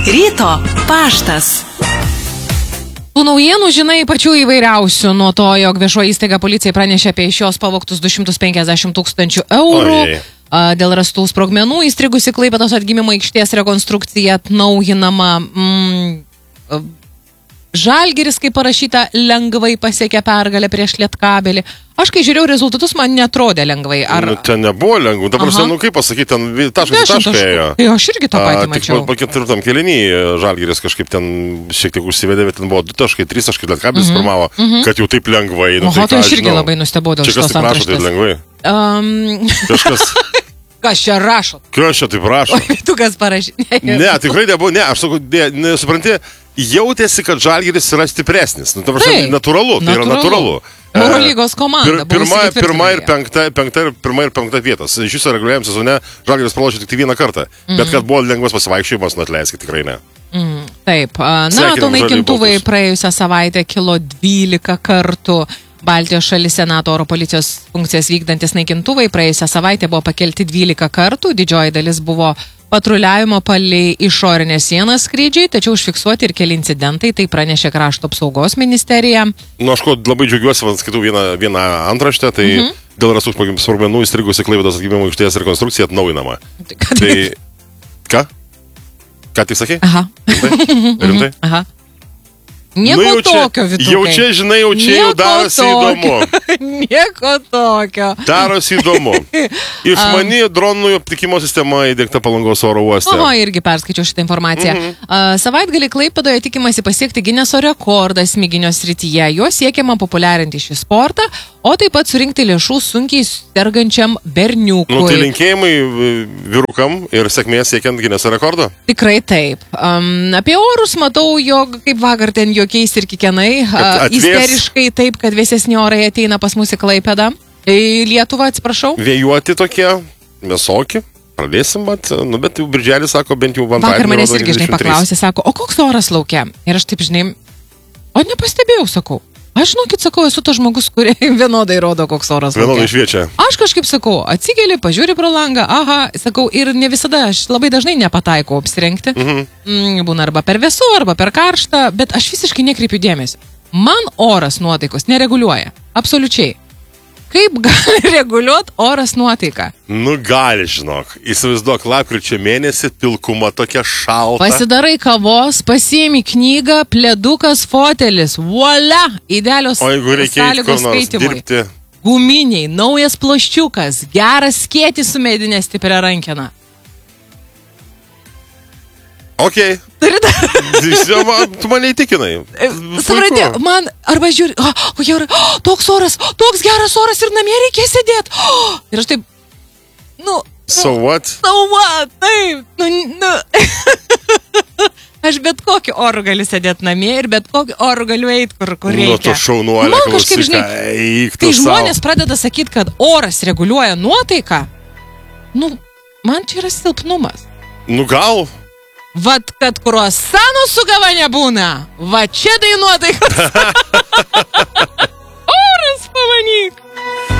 Ryto paštas. Tų naujienų, žinai, pačių įvairiausių, nuo to, jog viešoji įstaiga policijai pranešė apie iš jos pavogtus 250 000 eurų. Dėl rastų sprogmenų įstrigusi Klaipėdos atgimimo aikštės rekonstrukcija atnaujinama. Žalgiris, kaip parašyta, lengvai pasiekė pergalę prieš Lietkabelį. Aš, kai žiūrėjau rezultatus, man netrodė lengvai. Nu, ten nebuvo lengvai. Dabar, kaip pasakyti, ten taškas ėjo. Jo, aš irgi tą patį mačiau. Po ketvirtam kėlinį Žalgiris kažkaip ten šiek tiek užsivedė, bet ten buvo 2 taškai, 3 taškai, Lietkabelis pirmavo, kad jau taip lengvai. Tai aš irgi labai nustebau dėl šitos antraštės. Čia kas taip rašo, taip lengvai? Kažkas... Kas čia rašo? Kas čia taip rašo? Tu kas parašy? Ne, tikrai nebuvo, ne, aš sakau, nesupranti, jautėsi, kad Žalgiris yra stipresnis. Nu, natūralu, tai yra natūralu. Eurolygos komanda. Pirma ir penkta vietos. Iš viso reguliavimo sezone Žalgiris pralošė tik 1 kartą. Bet kad buvo lengvas pasivaikščiojimas, nu atleiskit, tikrai ne. Taip. NATO naikintuvai praėjusią savaitę kilo 12 kartų. Baltijos šalyse NATO oro policijos funkcijas vykdantis naikintuvai praėjusią savaitę buvo pakelti 12 kartų. Didžioji dalis buvo patruliavimo palei išorinę sieną skrydžiai, tačiau užfiksuoti ir keli incidentai, tai pranešė Krašto apsaugos ministerija. Nu, aš labai džiaugiuosi, skaitau vieną antraštę, tai dėl rastų sprogmenų įstrigusi Klaipėdos atgimimo aikštės rekonstrukcija atnaujinama. Tai... Ką? Ką tik sakei? Aha. Rimtai? Aha. Nieko tokio, Vytukai. Jau čia, žinai, jau darosi įdomu. Nieko tokio. Darosi įdomu. Išmani dronų aptikimo sistema įdiegta Palangos oro uoste. Oho, irgi perskaičiau šitą informaciją. Savaitgalį Klaipėdoje tikimasi pasiekti Gineso rekordą smiginio srityje. Juo siekiama populiarinti šį sportą, o taip pat surinkti lėšų sunkiai sergančiam berniukui. Nu, tai linkėjimai vyrukam ir sėkmės siekiant Gineso rekordo? Tikrai taip. Apie orus matau, jog kaip vakar ten jokiais ir kikenai, isteriškai taip, kad vėsesni orai ateina pas mus į Klaipėdą. Į Lietuvą, atsiprašau. Vėjuoti tokie, visoki. Pradėsim, bet jau birželis, sako, bent jau vantarinį. Vakar manęs irgi, žinai, paklausė, sako, o koks oras laukia? Ir aš taip, žinai, o nepastebėjau, sakau. Aš, žinokit, sakau, esu tas žmogus, kurie vienodai rodo, koks oras laukia. Vienodai šviečia. Aš kažkaip sakau, atsigeli, pažiūri pro langą, aha, sakau, ir ne visada, aš labai dažnai nepataikau apsirengti. Būna arba per vėsu, arba per karštą, bet aš visiškai nekreipiu dėmesio. Man oras nuotaikos nereguliuoja. Absoliučiai. Kaip gali reguliuoti oras nuotaiką? Nu, gali, žinok. Įsivaizduok, lapkričio mėnesį, pilkuma tokia šalta. Pasidarai kavos, pasiimi knygą, pledukas, fotelis. Voila! Idealios sąlygos skaitimui. Guminiai, naujas ploščiukas, geras skėtis su medinė stipria rankena. Okei. Tu mane įtikinai. Supratė, man arba žiūri, toks oras, toks geras oras ir namie reikia sėdėti. Ir aš taip, So what? So what? Taip, aš bet kokį orą galiu sėdėti namie ir bet kokį orą galiu eiti, kur reikia. Nu, tu šaunuolė, man kažkaip, žinai, kai žmonės pradeda sakyti, kad oras reguliuoja nuotaiką, man čia yra silpnumas. Nu, gal... Vat, kad kruasanų su gava nebūna. Va čia tai nuotaikos. Oras, pamanyk.